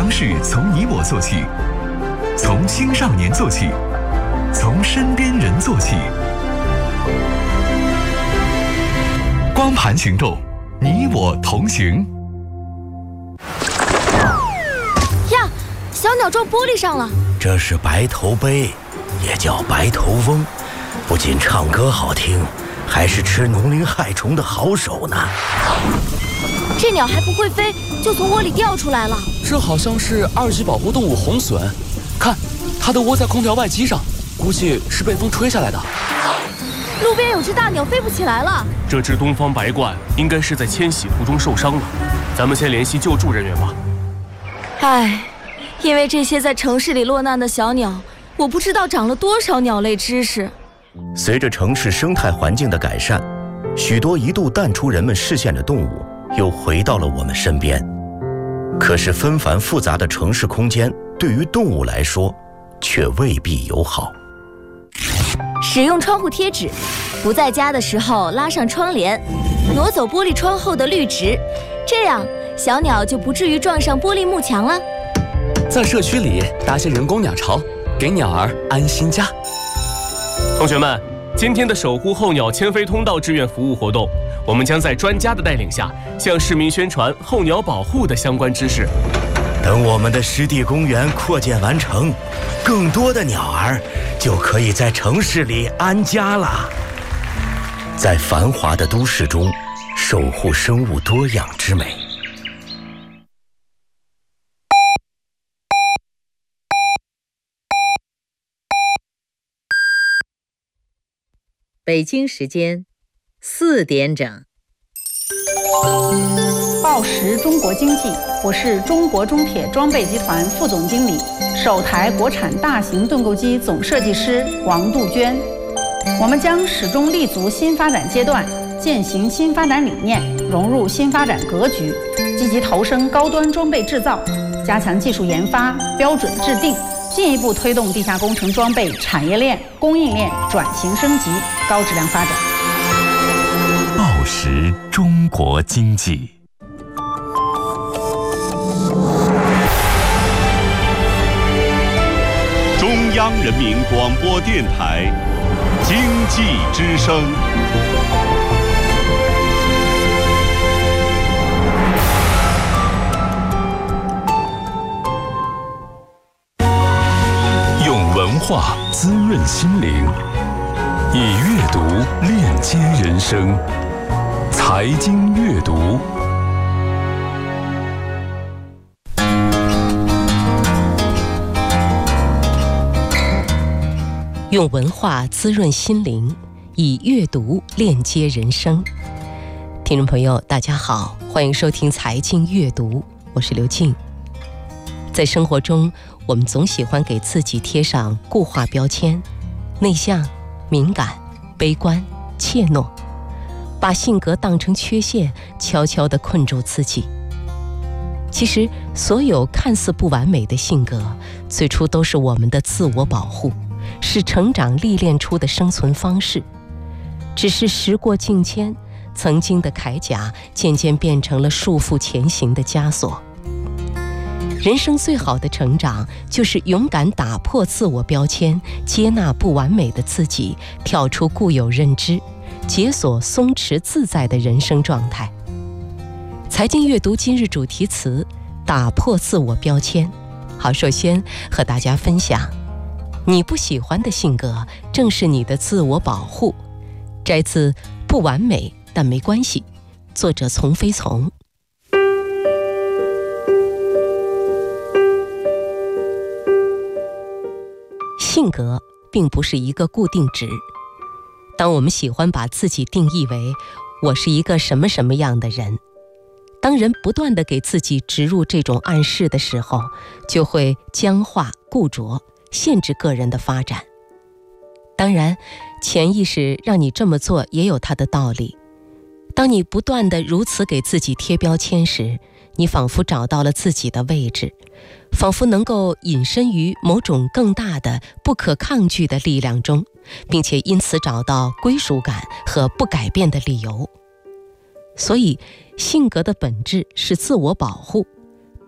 尝试从你我做起，从青少年做起，从身边人做起。光盘行动，你我同行。 呀，小鸟撞玻璃上了。 这是白头鹎，也叫白头翁，不仅唱歌好听，还是吃农林害虫的好手呢。 这鸟还不会飞，就从窝里掉出来了。 这好像是2级保护动物红隼，看，它都窝在空调外机上，估计是被风吹下来的。 路边有只大鸟飞不起来了。 这只东方白鹳应该是在迁徙途中受伤了，咱们先联系救助人员吧。 唉，因为这些在城市里落难的小鸟，我不知道长了多少鸟类知识。 随着城市生态环境的改善，许多一度淡出人们视线的动物又回到了我们身边。可是纷繁复杂的城市空间对于动物来说却未必友好。 使用窗户贴纸，不在家的时候拉上窗帘，挪走玻璃窗后的绿植，这样小鸟就不至于撞上玻璃幕墙了。 在社区里搭些人工鸟巢，给鸟儿安心家。 同学们，今天的守护候鸟迁飞通道志愿服务活动，我们将在专家的带领下，向市民宣传候鸟保护的相关知识。 等我们的湿地公园扩建完成，更多的鸟儿就可以在城市里安家了。在繁华的都市中，守护生物多样之美。 北京时间4点整。 报时中国经济，我是中国中铁装备集团副总经理、首台国产大型盾构机总设计师王杜鹃。我们将始终立足新发展阶段，践行新发展理念，融入新发展格局，积极投身高端装备制造，加强技术研发、标准制定，进一步推动地下工程装备产业链、供应链转型升级、高质量发展。 报时中国经济。 中央人民广播电台经济之声。 用文化滋润心灵，以阅读链接人生。财经阅读。 用文化滋润心灵，以阅读链接人生。听众朋友大家好，欢迎收听财经阅读，我是刘静。在生活中，我们总喜欢给自己贴上固化标签，内向、敏感、悲观、怯懦，把性格当成缺陷，悄悄地困住自己。其实所有看似不完美的性格，最初都是我们的自我保护，是成长历练出的生存方式。只是时过境迁，曾经的铠甲渐渐变成了束缚前行的枷锁。人生最好的成长，就是勇敢打破自我标签，接纳不完美的自己，跳出固有认知，解锁松弛自在的人生状态。财经阅读今日主题词：打破自我标签。好，首先和大家分享，你不喜欢的性格，正是你的自我保护。摘自《不完美但没关系》，作者从飞从。性格并不是一个固定值。当我们喜欢把自己定义为我是一个什么什么样的人，当人不断地给自己植入这种暗示的时候，就会僵化固着，限制个人的发展。当然，潜意识让你这么做也有它的道理。当你不断地如此给自己贴标签时，你仿佛找到了自己的位置，仿佛能够隐身于某种更大的不可抗拒的力量中，并且因此找到归属感和不改变的理由。所以性格的本质是自我保护，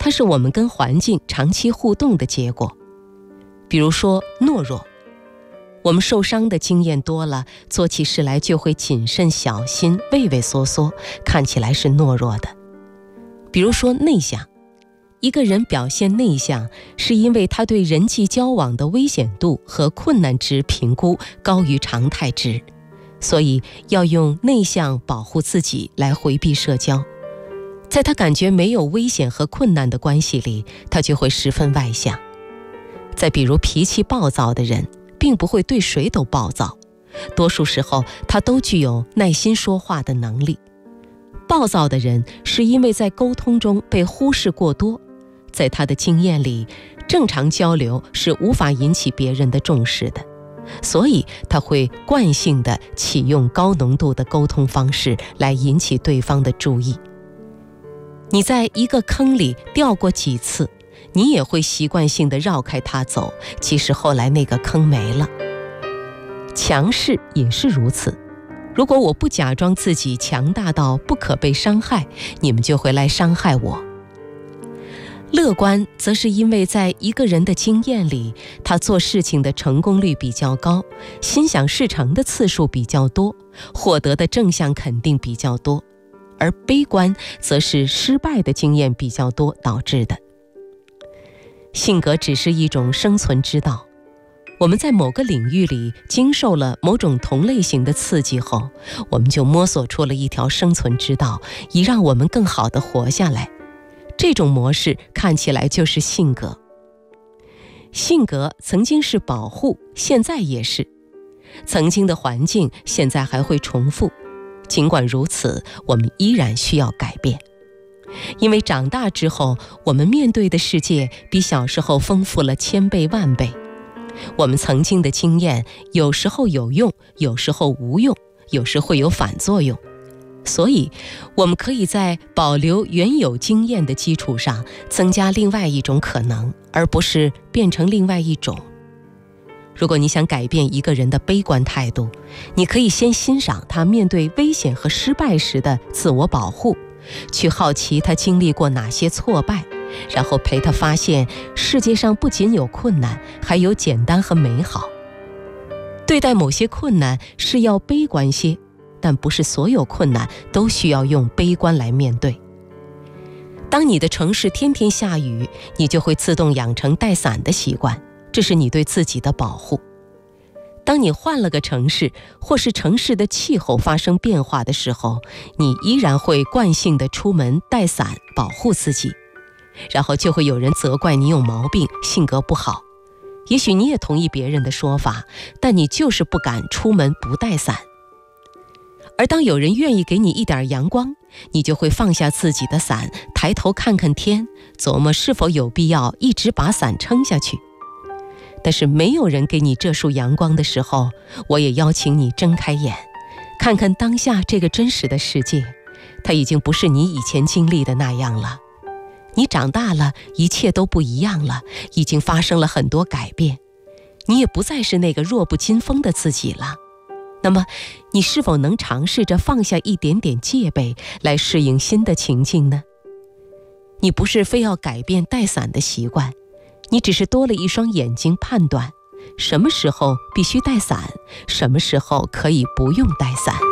它是我们跟环境长期互动的结果。比如说懦弱，我们受伤的经验多了，做起事来就会谨慎小心，畏畏缩缩，看起来是懦弱的。比如说内向，一个人表现内向，是因为他对人际交往的危险度和困难值评估高于常态值，所以要用内向保护自己来回避社交。在他感觉没有危险和困难的关系里，他就会十分外向。再比如脾气暴躁的人，并不会对谁都暴躁，多数时候他都具有耐心说话的能力。暴躁的人是因为在沟通中被忽视过多，在他的经验里，正常交流是无法引起别人的重视的，所以他会惯性地启用高浓度的沟通方式来引起对方的注意。你在一个坑里掉过几次，你也会习惯性地绕开它走，即使后来那个坑没了。强势也是如此，如果我不假装自己强大到不可被伤害，你们就会来伤害我。乐观则是因为在一个人的经验里，他做事情的成功率比较高，心想事成的次数比较多，获得的正向肯定比较多。而悲观则是失败的经验比较多导致的。性格只是一种生存之道，我们在某个领域里经受了某种同类型的刺激后，我们就摸索出了一条生存之道，以让我们更好地活下来。这种模式看起来就是性格。性格曾经是保护，现在也是。曾经的环境现在还会重复，尽管如此，我们依然需要改变。因为长大之后，我们面对的世界比小时候丰富了千倍万倍。我们曾经的经验有时候有用，有时候无用，有时会有反作用。所以我们可以在保留原有经验的基础上增加另外一种可能，而不是变成另外一种。如果你想改变一个人的悲观态度，你可以先欣赏他面对危险和失败时的自我保护，去好奇他经历过哪些挫败，然后陪他发现世界上不仅有困难，还有简单和美好。对待某些困难是要悲观些，但不是所有困难都需要用悲观来面对。当你的城市天天下雨，你就会自动养成带伞的习惯，这是你对自己的保护。当你换了个城市，或是城市的气候发生变化的时候，你依然会惯性地出门带伞保护自己，然后就会有人责怪你有毛病，性格不好。也许你也同意别人的说法，但你就是不敢出门不带伞。而当有人愿意给你一点阳光，你就会放下自己的伞，抬头看看天，琢磨是否有必要一直把伞撑下去。但是没有人给你这束阳光的时候，我也邀请你睁开眼，看看当下这个真实的世界，它已经不是你以前经历的那样了。你长大了，一切都不一样了，已经发生了很多改变，你也不再是那个弱不禁风的自己了。那么，你是否能尝试着放下一点点戒备，来适应新的情境呢？你不是非要改变带伞的习惯，你只是多了一双眼睛判断，什么时候必须带伞，什么时候可以不用带伞。